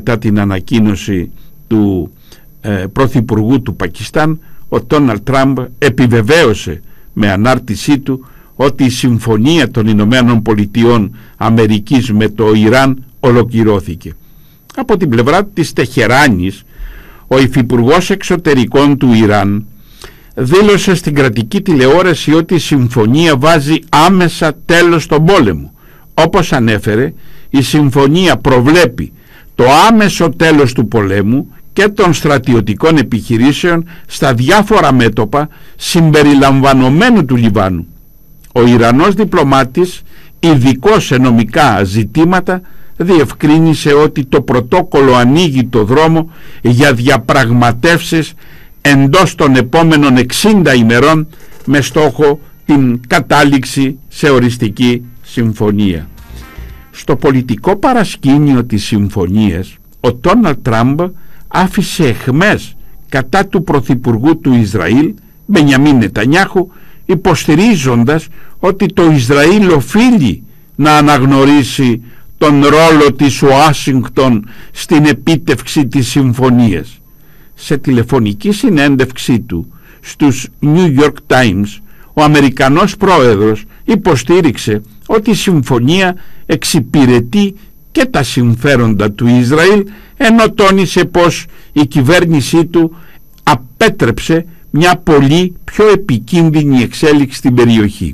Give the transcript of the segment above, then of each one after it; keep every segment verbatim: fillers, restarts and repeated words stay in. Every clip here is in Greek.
μετά την ανακοίνωση του ε, Πρωθυπουργού του Πακιστάν, ο Ντόναλντ Τραμπ επιβεβαίωσε με ανάρτησή του ότι η συμφωνία των Ηνωμένων Πολιτειών Αμερικής με το Ιράν ολοκληρώθηκε. Από την πλευρά της Τεχεράνης, ο υφυπουργός εξωτερικών του Ιράν δήλωσε στην κρατική τηλεόραση ότι η συμφωνία βάζει άμεσα τέλος στον πόλεμο. Όπως ανέφερε, η συμφωνία προβλέπει το άμεσο τέλος του πολέμου και των στρατιωτικών επιχειρήσεων στα διάφορα μέτωπα συμπεριλαμβανομένου του Λιβάνου. Ο Ιρανός διπλωμάτης, ειδικός σε νομικά ζητήματα, διευκρίνησε ότι το πρωτόκολλο ανοίγει το δρόμο για διαπραγματεύσεις εντός των επόμενων εξήντα ημερών με στόχο την κατάληξη σε οριστική συμφωνία. Στο πολιτικό παρασκήνιο της συμφωνίας, ο Ντόναλντ Τραμπ άφησε αιχμές κατά του Πρωθυπουργού του Ισραήλ, Μπενιαμίν Νετανιάχου, υποστηρίζοντας ότι το Ισραήλ οφείλει να αναγνωρίσει τον ρόλο της Ουάσιγκτον στην επίτευξη της συμφωνίας. Σε τηλεφωνική συνέντευξή του στους New York Times, ο Αμερικανός πρόεδρος υποστήριξε ότι η συμφωνία εξυπηρετεί και τα συμφέροντα του Ισραήλ, ενώ τόνισε πως η κυβέρνησή του απέτρεψε μια πολύ πιο επικίνδυνη εξέλιξη στην περιοχή.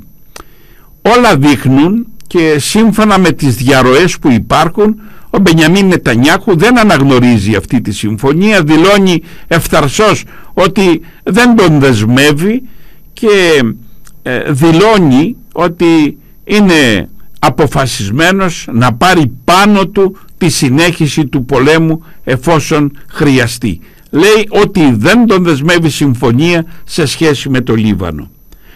Όλα δείχνουν, και σύμφωνα με τις διαρροές που υπάρχουν, ο Μπενιαμίν Νετανιάχου δεν αναγνωρίζει αυτή τη συμφωνία, δηλώνει ευθαρσώς ότι δεν τον δεσμεύει και ε, δηλώνει ότι είναι αποφασισμένος να πάρει πάνω του τη συνέχιση του πολέμου εφόσον χρειαστεί. Λέει ότι δεν τον δεσμεύει συμφωνία σε σχέση με το Λίβανο.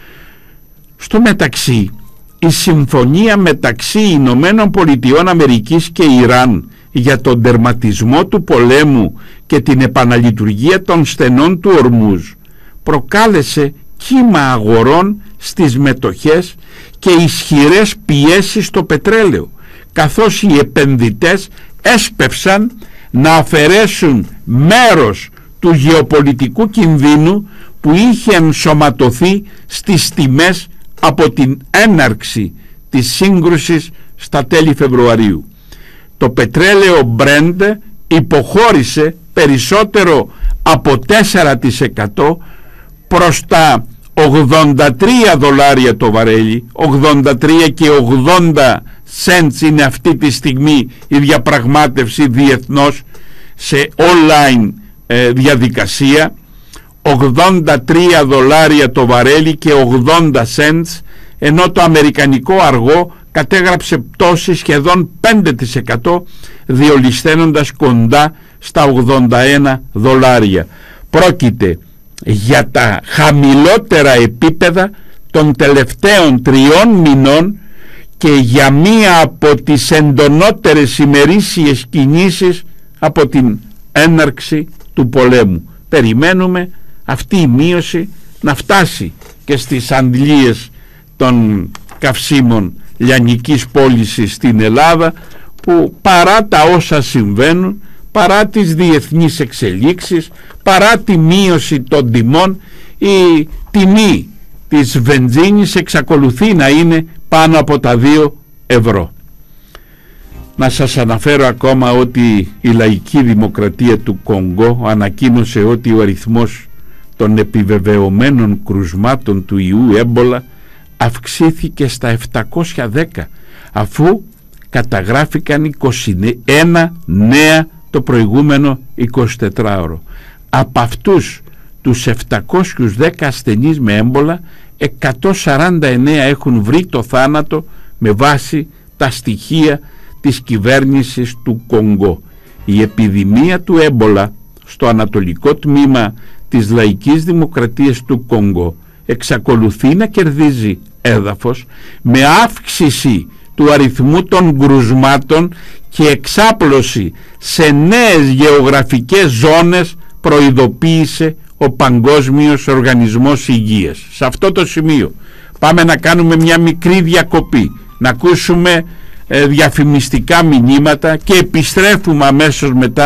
Στο μεταξύ, η συμφωνία μεταξύ Ηνωμένων Πολιτειών Αμερικής και Ιράν για τον τερματισμό του πολέμου και την επαναλειτουργία των στενών του Ορμούζ προκάλεσε κύμα αγορών στις μετοχές και ισχυρές πιέσεις στο πετρέλαιο, καθώς οι επενδυτές έσπευσαν να αφαιρέσουν μέρος του γεωπολιτικού κινδύνου που είχε ενσωματωθεί στις τιμές από την έναρξη της σύγκρουσης στα τέλη Φεβρουαρίου. Το πετρέλαιο Brent υποχώρησε περισσότερο από τέσσερα τοις εκατό προς τα ογδόντα τρία δολάρια το βαρέλι. Ογδόντα τρία και ογδόντα cents είναι αυτή τη στιγμή η διαπραγμάτευση διεθνώς σε online ε, διαδικασία. Ογδόντα τρία δολάρια το βαρέλι και ογδόντα cents, ενώ το αμερικανικό αργό κατέγραψε πτώση σχεδόν πέντε τοις εκατό, διολυσθένοντας κοντά στα ογδόντα ένα δολάρια. Πρόκειται για τα χαμηλότερα επίπεδα των τελευταίων τριών μηνών και για μία από τις εντονότερες ημερήσιες κινήσεις από την έναρξη του πολέμου. Περιμένουμε αυτή η μείωση να φτάσει και στις αντλίες των καυσίμων λιανικής πώλησης στην Ελλάδα, που παρά τα όσα συμβαίνουν, παρά τις διεθνείς εξελίξεις, παρά τη μείωση των τιμών, η τιμή της βενζίνης εξακολουθεί να είναι πάνω από τα δύο ευρώ. Να σας αναφέρω ακόμα ότι η Λαϊκή Δημοκρατία του Κονγκό ανακοίνωσε ότι ο αριθμός των επιβεβαιωμένων κρουσμάτων του ιού έμπολα αυξήθηκε στα επτακόσια δέκα, αφού καταγράφηκαν είκοσι ένα νέα το προηγούμενο εικοσιτετράωρο. Από αυτούς τους επτακόσιους δέκα ασθενείς με έμπολα, εκατόν σαράντα εννέα έχουν βρει το θάνατο με βάση τα στοιχεία της κυβέρνησης του Κονγκό. Η επιδημία του έμπολα στο ανατολικό τμήμα της Λαϊκής Δημοκρατίας του Κονγκό εξακολουθεί να κερδίζει έδαφος, με αύξηση του αριθμού των κρουσμάτων και εξάπλωση σε νέες γεωγραφικές ζώνες, προειδοποίησε ο Παγκόσμιος Οργανισμός Υγείας. Σε αυτό το σημείο πάμε να κάνουμε μια μικρή διακοπή, να ακούσουμε ε, διαφημιστικά μηνύματα και επιστρέφουμε αμέσως μετά